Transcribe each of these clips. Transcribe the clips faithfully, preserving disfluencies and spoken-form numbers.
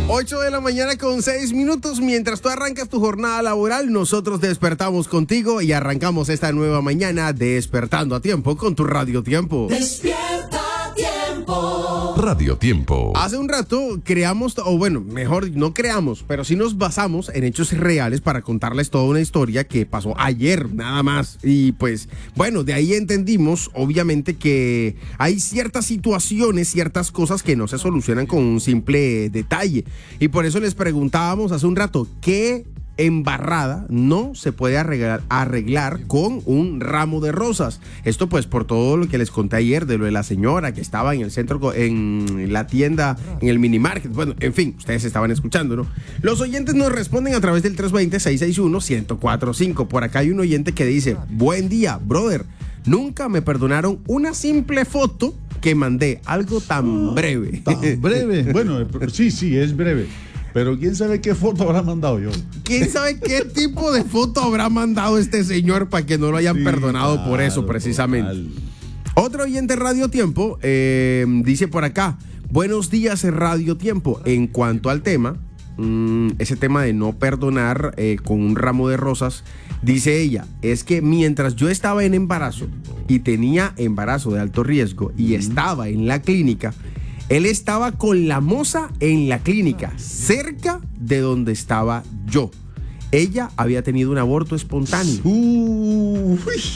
ocho de la mañana con seis minutos. Mientras tú arrancas tu jornada laboral, nosotros despertamos contigo y arrancamos esta nueva mañana despertando a tiempo con tu Radio Tiempo. Despierta a tiempo. Radio Tiempo. Hace un rato creamos, o bueno, mejor no creamos, pero sí nos basamos en hechos reales para contarles toda una historia que pasó ayer, nada más. Y pues, bueno, de ahí entendimos, obviamente, que hay ciertas situaciones, ciertas cosas que no se solucionan con un simple detalle. Y por eso les preguntábamos hace un rato, ¿qué embarrada no se puede arreglar, arreglar con un ramo de rosas? Esto pues por todo lo que les conté ayer de lo de la señora que estaba en el centro, en la tienda, en el mini market. Bueno, en fin, ustedes estaban escuchando, ¿no? Los oyentes nos responden a través del tres dos cero, seis seis uno, uno cero cuatro cinco. Por acá hay un oyente que dice: buen día, brother. Nunca me perdonaron una simple foto que mandé, algo tan breve. Tan breve. Bueno, sí, sí, es breve. Pero quién sabe qué foto habrá mandado yo. ¿Quién sabe qué tipo de foto habrá mandado este señor para que no lo hayan sí, perdonado claro, por eso, precisamente? Total. Otro oyente Radio Tiempo eh, dice por acá: buenos días, Radio Tiempo. En cuanto al tema, mmm, ese tema de no perdonar eh, con un ramo de rosas, dice ella, es que mientras yo estaba en embarazo y tenía embarazo de alto riesgo y estaba en la clínica, él estaba con la moza en la clínica, cerca de donde estaba yo. Ella había tenido un aborto espontáneo. Uh,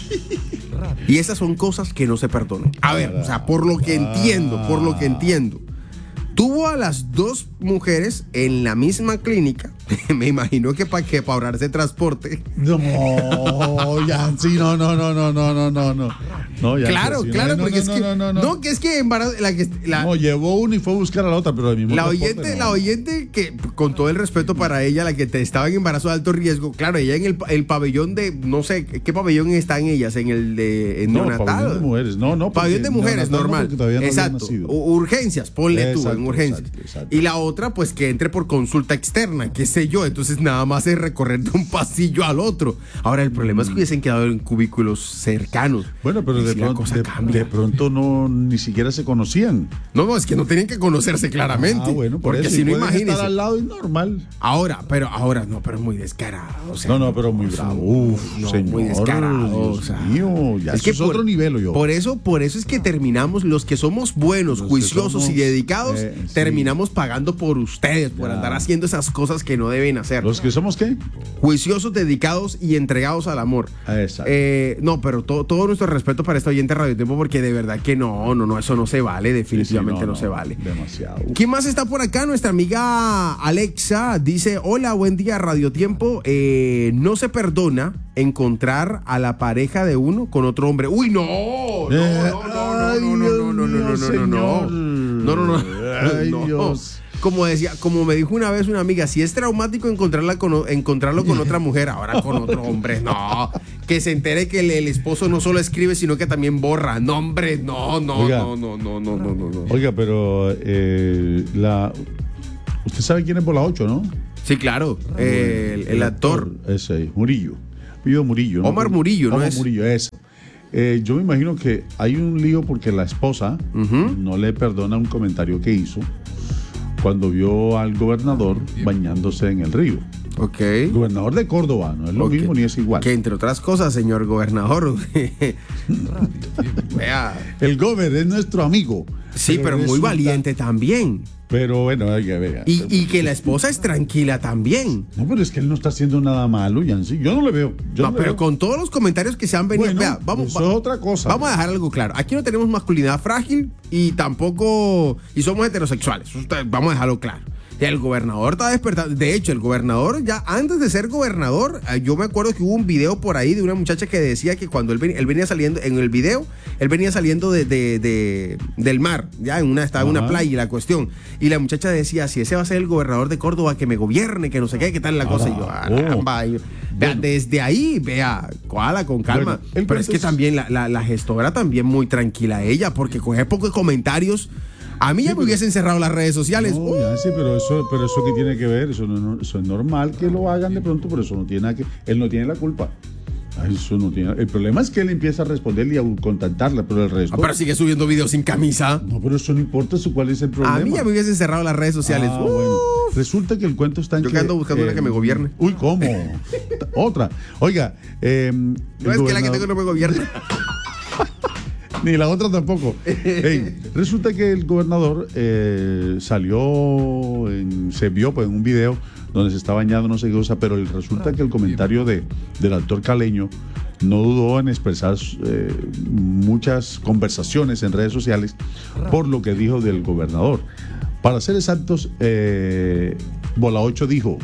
y esas son cosas que no se perdonan. A ver, o sea, por lo que entiendo, por lo que entiendo. Tuvo a las dos mujeres en la misma clínica. Me imagino que para que para ahorrarse transporte. No, ya, sí, no, no, no, no, no, no, no, no. No, ya, claro, sí, claro, no, porque no, es no, que no, no, no. no, que es que embarazo, la que la, no llevó una y fue a buscar a la otra, pero el mismo la oyente, no. la oyente que con todo el respeto para ella, la que te estaba en embarazo de alto riesgo, claro, ella en el, el pabellón de, no sé, ¿qué pabellón están ellas? En el de en no, neonatal. Pabellón de mujeres, no, no. Pabellón de mujeres, normal. No, no exacto. Urgencias, ponle exacto, tú en urgencias. Exacto, exacto. Y la otra, pues que entre por consulta externa, qué sé yo, entonces nada más es recorrer de un pasillo al otro. Ahora el problema mm. es que hubiesen quedado en cubículos cercanos. Bueno, pero de, si pronto, de, de pronto no ni siquiera se conocían. No, no, es que no tenían que conocerse claramente. Ah, bueno, por porque eso, si no, imagínense. Estar al lado es normal. Ahora, pero ahora no, pero es muy descarado. O sea, no, no, pero muy bravo. Uf, no, señor, muy descarado. Dios o sea, mío, ya es que es por, otro nivel, yo. Por eso, por eso es que terminamos, los que somos buenos, los juiciosos somos, y dedicados, eh, sí. terminamos pagando por ustedes, por ya. andar haciendo esas cosas que no deben hacer. ¿Los que somos qué? Juiciosos, dedicados y entregados al amor. Exacto. Eh, no, pero todo, todo nuestro respeto para esta oyente Radio Tiempo, porque de verdad que no, no, no, eso no se vale, definitivamente sí, sí, no, no, no se vale. Demasiado. ¿Quién más está por acá? Nuestra amiga Alexa dice: hola, buen día, Radio Tiempo. Eh, no se perdona encontrar a la pareja de uno con otro hombre. Uy, no, no, no, no, no, no, no, no, no, no, no, no, no, no, no, ay, no. Dios. Como decía, como me dijo una vez una amiga, si es traumático encontrarla con, encontrarlo con otra mujer, ahora con otro hombre, no. Que se entere que el, el esposo no solo escribe, sino que también borra. No, hombre, no, no, oiga, no, no, no, no, no, no, no. Oiga, pero eh, la, usted sabe quién es Bola ocho, ¿no? Sí, claro, eh, el, el actor. Ese, Murillo. Vivo Murillo. ¿no? Omar Murillo, ¿no Omar es? Murillo, eso. Eh, yo me imagino que hay un lío porque la esposa uh-huh. no le perdona un comentario que hizo cuando vio al gobernador bañándose en el río. Ok. Gobernador de Córdoba, no es lo okay. mismo ni es igual. Que entre otras cosas, señor gobernador. Vea. El gober es nuestro amigo. Sí, pero, pero muy valiente también. Pero bueno, oiga, vea. Y, y que la esposa es tranquila también. No, pero es que él no está haciendo nada malo, Yancy. Yo no le veo. Yo no, no pero veo. Con todos los comentarios que se han venido. Bueno, vea, vamos, eso va, es otra cosa. Vamos a dejar algo claro. Aquí no tenemos masculinidad frágil y tampoco. Y somos heterosexuales. Vamos a dejarlo claro. El gobernador está despertando. De hecho, el gobernador, ya antes de ser gobernador, yo me acuerdo que hubo un video por ahí de una muchacha que decía que cuando él venía, él venía saliendo, en el video, él venía saliendo de, de, de, del mar, ya en una, estaba en una playa y la cuestión. Y la muchacha decía: si ese va a ser el gobernador de Córdoba, que me gobierne, que no sé qué, qué tal la cosa. Ah, y yo, ah, oh. caramba. Y, vea, bueno. Desde ahí, vea, koala, con calma. Bueno, pero es que también la, la, la gestora también muy tranquila ella, porque coge pocos comentarios. A mí sí, ya me hubiesen cerrado las redes sociales. No, uh. ya, sí, pero eso, pero eso qué tiene que ver, eso, no, eso es normal que lo hagan de pronto, pero eso no tiene nada que, él no tiene la culpa. Ay, eso no tiene, el problema es que él empieza a responderle y a contactarla, pero el resto. Ah, pero sigue subiendo videos sin camisa. No, pero eso no importa, eso, ¿cuál es el problema? A mí ya me hubiesen cerrado las redes sociales. Ah, uh. bueno. Resulta que el cuento está en Yo que ando buscando una que me gobierne. Uy, ¿cómo? Otra. Oiga, eh, No es que la que tengo no me gobierna. Ni la otra tampoco. Hey, resulta que el gobernador eh, salió, en, se vio pues, en un video donde se está bañando, no sé qué cosa, pero el, resulta que el comentario de, del actor caleño no dudó en expresar eh, muchas conversaciones en redes sociales por lo que dijo del gobernador. Para ser exactos, eh, Bola ocho dijo: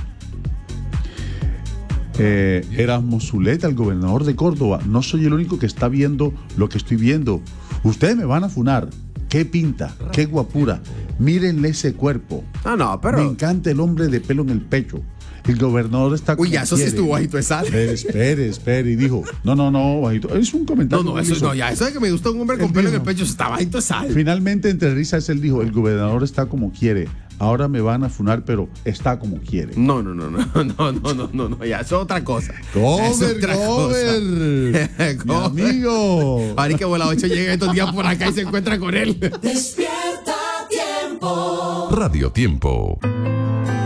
Eh, Erasmo Zuleta, el gobernador de Córdoba, no soy el único que está viendo lo que estoy viendo. Ustedes me van a funar. Qué pinta, qué guapura. Mírenle ese cuerpo. Ah, no, pero. Me encanta el hombre de pelo en el pecho. El gobernador está. Uy, ya, eso sí quiere. estuvo bajito de sal. Espere, espere, espere. Y dijo: No, no, no, bajito. Es un comentario. No, no, eso hizo. no, ya, eso de que me gusta un hombre con Él pelo en dijo. el pecho, eso está bajito de sal. Finalmente, entre risas, él dijo: El gobernador está como quiere. Ahora me van a funar, pero está como quiere. No, no, no, no, no, no, no, no, no, ya, eso es otra cosa. Cover, Eso es otra cover. cosa. Mi amigo. Ahora que Bola ocho llega estos días por acá y se encuentra con él. Despierta tiempo. Radio Tiempo.